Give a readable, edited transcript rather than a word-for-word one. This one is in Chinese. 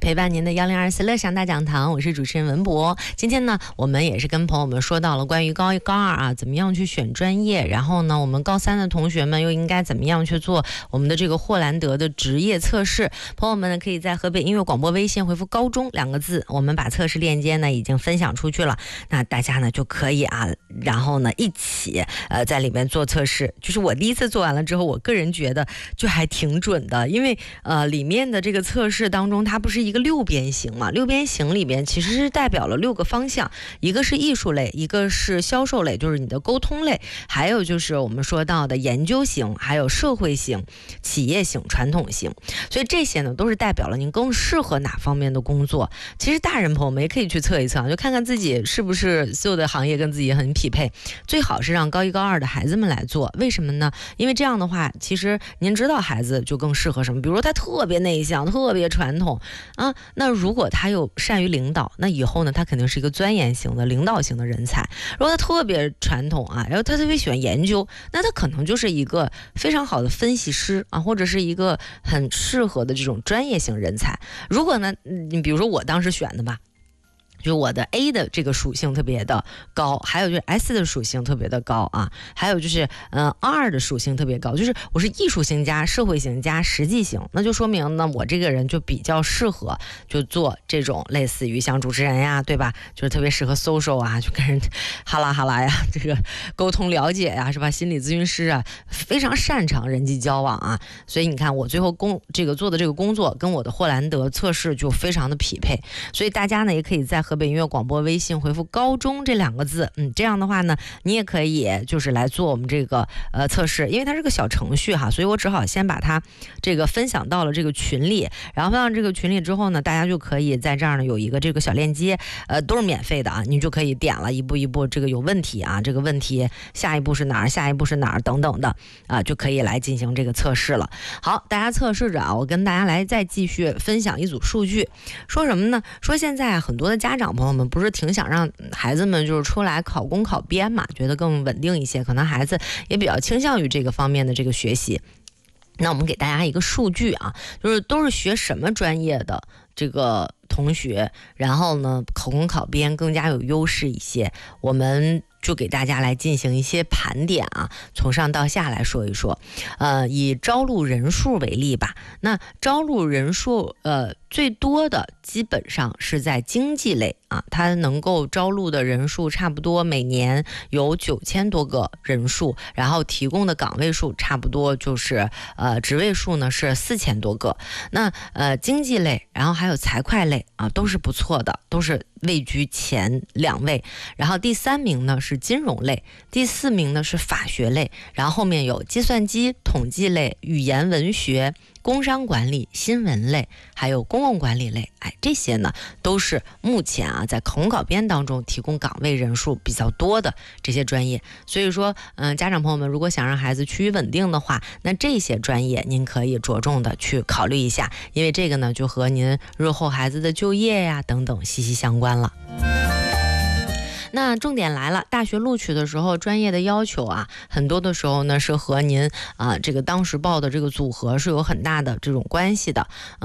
陪伴您的1024乐享大讲堂，我是主持人文博。今天呢，我们也是跟朋友们说到了关于高一、高二啊，怎么样去选专业，然后呢，我们高三的同学们又应该怎么样去做我们的这个霍兰德的职业测试。朋友们呢，可以在河北音乐广播微信回复高中2个字，我们把测试链接呢已经分享出去了，那大家呢就可以啊，然后呢一起在里面做测试。就是我第一次做完了之后，我个人觉得就还挺准的，因为里面的这个测试当中，它不是一个6边形嘛，6边形里边其实是代表了6个方向，一个是艺术类，一个是销售类，就是你的沟通类，还有就是我们说到的研究型，还有社会型、企业型、传统型。所以这些呢都是代表了您更适合哪方面的工作。其实大人朋友们也可以去测一测，就看看自己是不是所有的行业跟自己很匹配。最好是让高一高二的孩子们来做，为什么呢？因为这样的话，其实您知道孩子就更适合什么，比如说他特别内向，特别传统啊，那如果他又善于领导，那以后呢他肯定是一个钻研型的领导型的人才。如果他特别传统啊，然后他特别喜欢研究，那他可能就是一个非常好的分析师啊，或者是一个很适合的这种专业型人才。如果呢，你比如说我当时选的吧，就是我的 A 的这个属性特别的高，还有就是 S 的属性特别的高啊，还有就是R 的属性特别高，就是我是艺术型加社会型加实际型，那就说明呢我这个人就比较适合就做这种类似于像主持人呀，对吧？就是特别适合 social 啊，就跟人哈拉哈拉呀，这个沟通了解呀，是吧？心理咨询师啊，非常擅长人际交往啊，所以你看我最后做的这个工作跟我的霍兰德测试就非常的匹配。所以大家呢也可以在河北音乐广播微信回复高中这2个字，这样的话呢你也可以就是来做我们这个测试。因为它是个小程序哈，所以我只好先把它这个分享到了这个群里，然后分享这个群里之后呢，大家就可以在这儿呢有一个这个小链接，都是免费的啊，你就可以点了一步一步，这个有问题啊，这个问题下一步是哪儿，下一步是哪儿等等的啊，就可以来进行这个测试了。好，大家测试着啊，我跟大家来再继续分享一组数据，说什么呢？说现在很多的家长朋友们不是挺想让孩子们就是出来考公考编嘛，觉得更稳定一些，可能孩子也比较倾向于这个方面的这个学习。那我们给大家一个数据啊，就是都是学什么专业的这个同学，然后呢考公考编更加有优势一些，我们就给大家来进行一些盘点啊，从上到下来说一说。以招录人数为例吧，那招录人数最多的基本上是在经济类啊，它能够招录的人数差不多每年有9000多个人数，然后提供的岗位数差不多就是职位数呢是4000多个。那经济类，然后还有财会类啊，都是不错的，都是位居前2位。然后第3名呢是金融类，第4名呢是法学类，然后后面有计算机、统计类、语言文学、工商管理、新闻类，还有公共管理类。这些呢都是目前啊在考公考编当中提供岗位人数比较多的这些专业。所以说家长朋友们如果想让孩子趋于稳定的话，那这些专业您可以着重的去考虑一下，因为这个呢就和您日后孩子的就业呀等等息息相关了。那重点来了，大学录取的时候专业的要求啊，很多的时候呢是和您这个当时报的这个组合是有很大的这种关系的。